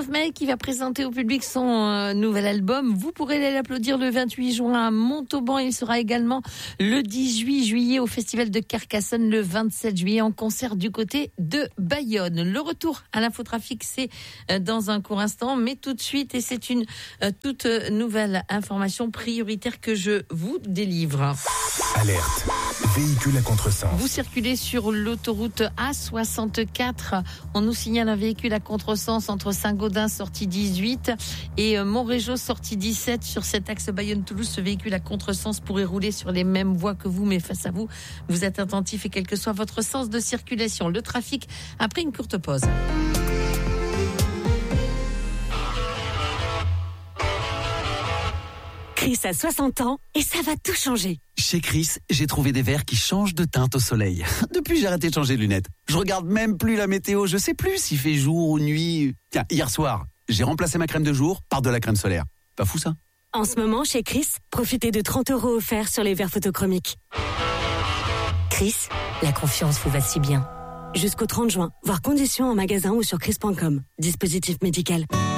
Christophe Maé qui va présenter au public son nouvel album. Vous pourrez aller l'applaudir le 28 juin à Montauban. Il sera également le 18 juillet au Festival de Carcassonne, le 27 juillet en concert du côté de Bayonne. Le retour à l'infotrafic, c'est dans un court instant, mais tout de suite, et c'est une toute nouvelle information prioritaire que je vous délivre. Alerte, véhicule à contresens. Vous circulez sur l'autoroute A64. On nous signale un véhicule à contresens entre Saint-Gaudens, sortie 18, et Montrégeau, sortie 17. Sur cet axe Bayonne-Toulouse, ce véhicule à contresens pourrait rouler sur les mêmes voies que vous, mais face à vous, vous êtes attentif et quel que soit votre sens de circulation. Le trafic, après une courte pause. Chris a 60 ans et ça va tout changer. Chez Chris, j'ai trouvé des verres qui changent de teinte au soleil. Depuis, j'ai arrêté de changer de lunettes. Je regarde même plus la météo, je sais plus s'il fait jour ou nuit. Tiens, hier soir, j'ai remplacé ma crème de jour par de la crème solaire. Pas fou ça ? En ce moment, chez Chris, profitez de 30 € offerts sur les verres photochromiques. Chris, la confiance vous va si bien. Jusqu'au 30 juin, voir conditions en magasin ou sur chris.com. Dispositif médical.